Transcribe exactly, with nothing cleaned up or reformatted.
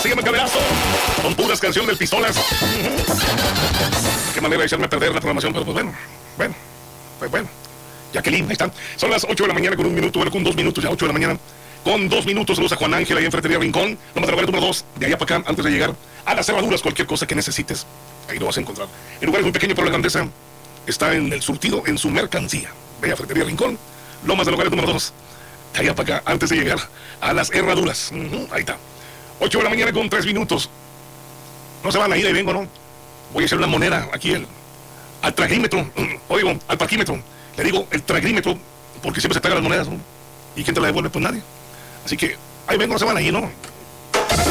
se llama Caderazo. Son puras canciones del Pistolas. Qué manera de echarme a perder la programación, pero pues bueno, bueno, pues bueno. Jacqueline, ahí están. Son las ocho de la mañana con un minuto, bueno, con dos minutos, ya ocho de la mañana. Con dos minutos, saludos a Juan Ángel ahí en Ferretería Rincón. Nomás de lugar número dos, de allá para acá, antes de llegar a las cerraduras, cualquier cosa que necesites, ahí lo vas a encontrar. El lugar es muy pequeño, pero la grandeza está en el surtido, en su mercancía. Ve a Ferretería Rincón, Lomas de lugar número dos, de allá para acá, antes de llegar a las herraduras. Uh-huh, ahí está. ocho de la mañana con tres minutos. No se van a ir, ahí vengo, ¿no? Voy a hacer una moneda aquí el, al tragrímetro, oigo, al parquímetro. Le digo el tragrímetro, porque siempre se pegan las monedas, ¿no? ¿Y quién te la devuelve? Pues nadie. Así que ahí vengo, no se van a ir, ¿no?